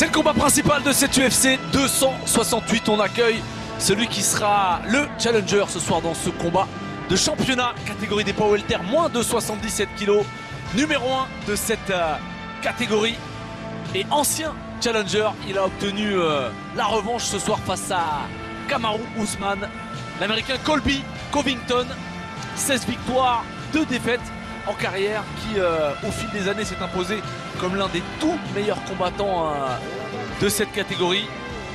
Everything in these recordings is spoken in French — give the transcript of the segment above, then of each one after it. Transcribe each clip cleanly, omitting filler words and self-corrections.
C'est le combat principal de cette UFC 268. On accueille celui qui sera le challenger ce soir dans ce combat de championnat catégorie des poids welter moins de 77 kg, numéro 1 de cette catégorie et ancien challenger. Il a obtenu la revanche ce soir face à Kamaru Usman. L'américain Colby Covington, 16 victoires, 2 défaites en carrière, qui au fil des années s'est imposé comme l'un des tout meilleurs combattants de cette catégorie.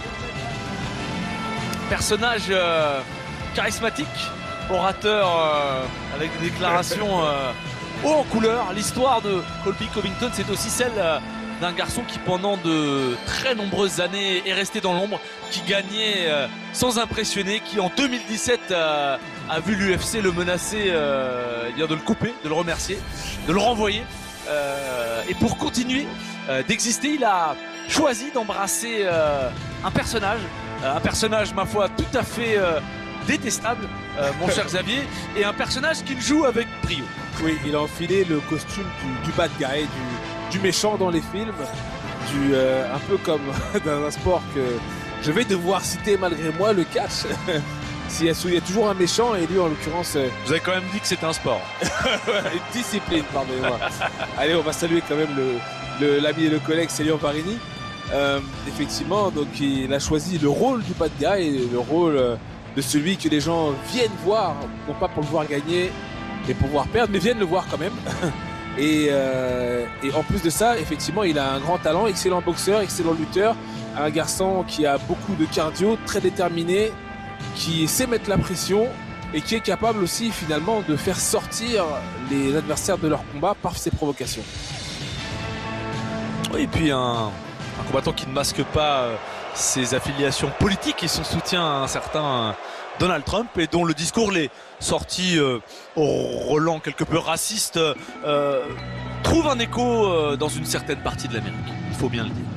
Personnage charismatique, orateur avec des déclarations haut en couleur. L'histoire de Colby Covington, c'est aussi celle d'un garçon qui pendant de très nombreuses années est resté dans l'ombre, qui gagnait sans impressionner, qui en 2017 a vu l'UFC le menacer de le couper, de le remercier, de le renvoyer. Et pour continuer d'exister, il a choisi d'embrasser un personnage ma foi tout à fait détestable, mon cher Xavier, et un personnage qu'il joue avec brio. Oui, il a enfilé le costume du bad guy, du méchant dans les films, un peu comme dans un sport que je vais devoir citer malgré moi, le catch. Il y a toujours un méchant, et lui en l'occurrence... Vous avez quand même dit que c'était un sport. Une discipline, pardonnez-moi. Allez, on va saluer quand même l'ami et le collègue Célio Parini. Effectivement, donc il a choisi le rôle du bad guy, le rôle de celui que les gens viennent voir, non pas pour le voir gagner, mais pour voir perdre, mais viennent le voir quand même. Et en plus de ça, effectivement, il a un grand talent, excellent boxeur, excellent lutteur, un garçon qui a beaucoup de cardio, très déterminé, qui sait mettre la pression et qui est capable aussi finalement de faire sortir les adversaires de leur combat par ses provocations. Oui, et puis un combattant qui ne masque pas ses affiliations politiques et son soutien à un certain Donald Trump, et dont le discours, les sorties au relent quelque peu raciste, trouve un écho dans une certaine partie de l'Amérique, il faut bien le dire.